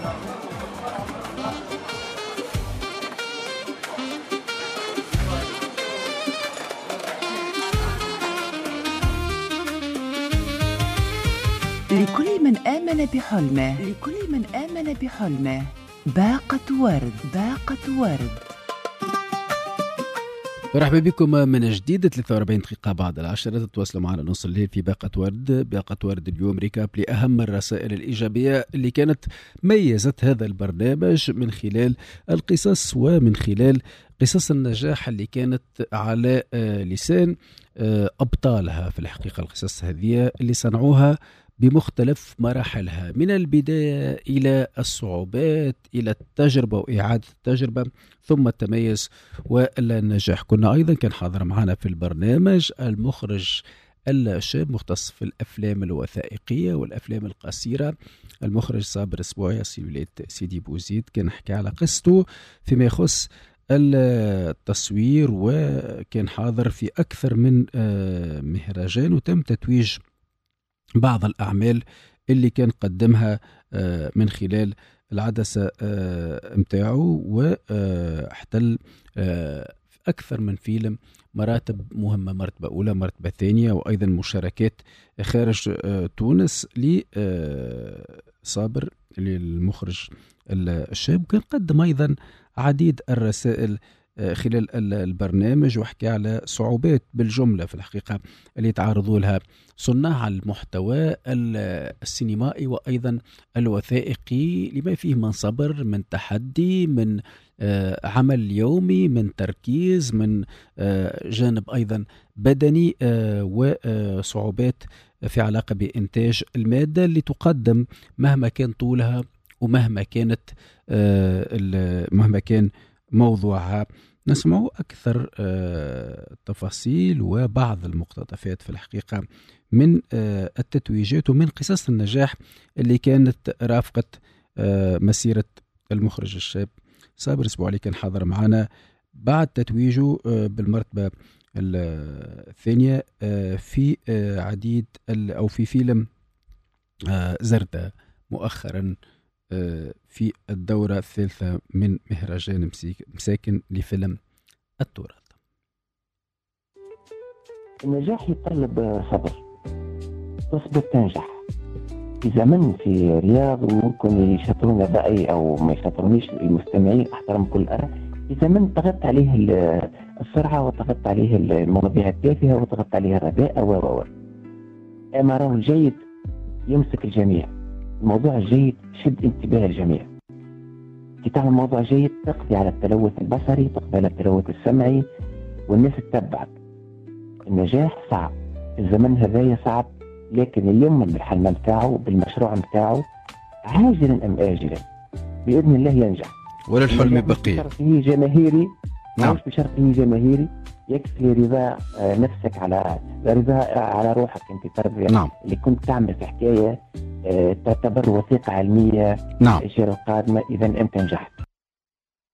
لكل من آمن بحلمه، لكل من آمن بحلمه باقة ورد، باقة ورد. مرحبا بكم من جديد. 43 دقيقة بعد 10 تتواصلوا معنا نص الليل في باقة ورد. باقة ورد اليوم ريكاب لأهم الرسائل الإيجابية اللي كانت ميزت هذا البرنامج من خلال القصص ومن خلال قصص النجاح اللي كانت على لسان أبطالها. في الحقيقة القصص هذه اللي صنعوها بمختلف مراحلها، من البداية إلى الصعوبات إلى التجربة وإعادة التجربة ثم التميز والنجاح. كنا أيضا كان حاضر معنا في البرنامج المخرج الشاب مختص في الأفلام الوثائقية والأفلام القصيرة، المخرج صابر اسبوعي ولاد سيدي بوزيد. كان حكى على قصته فيما يخص التصوير، وكان حاضر في أكثر من مهرجان وتم تتويج بعض الأعمال اللي كان قدمها من خلال العدسة متاعه، واحتل أكثر من فيلم مراتب مهمة، مرتبة أولى مرتبة ثانية، وأيضا مشاركات خارج تونس لصابر للمخرج الشاب. كان قدم أيضا عديد الرسائل خلال البرنامج وحكى على صعوبات بالجملة في الحقيقة اللي تعرضوا لها صناع المحتوى السينمائي وأيضا الوثائقي، لما فيه من صبر، من تحدي، من عمل يومي، من تركيز، من جانب أيضا بدني، وصعوبات في علاقة بإنتاج المادة اللي تقدم مهما كان طولها ومهما كانت مهما كان موضوعها. نسمع أكثر تفاصيل وبعض المقتطفات في الحقيقة من التتويجات ومن قصص النجاح اللي كانت رافقت مسيرة المخرج الشاب صابر اسبوعي. كان حاضر معنا بعد تتويجه بالمرتبة الثانية في عديد أو في فيلم زردة مؤخرا في الدورة الثالثة من مهرجان مساكن لفيلم التراث. النجاح يتطلب صبر، تصبر تنجح. في زمن في رياض ممكن يشاطرون الرأي أو ما يشاطرونيش المستمعين، أحترم كل آراء. في زمن ضغط عليه السرعة وضغط عليه المواضيع التافهة وضغط عليه الرداء أما راه الجيد يمسك الجميع، الموضوع الجيد شد انتباه الجميع. كي تعمل موضوع جيد تقضي على التلوث البصري، تقضي على التلوث السمعي، والناس تتبعك. النجاح صعب في الزمن هذايا صعب، لكن اليوم بالحلم متاعه بالمشروع متاعه عاجلا ام اجلا باذن الله ينجح. ولا الحلم بقيه. بشرطه جماهيري، نعم. بشرطه جماهيري يكفي رضا نفسك على رضا على روحك انت تربيه. نعم. اللي كنت تعمل في حكايه تعتبر وثيقه علميه. نعم. الاشاره القادمه اذا انت نجحت.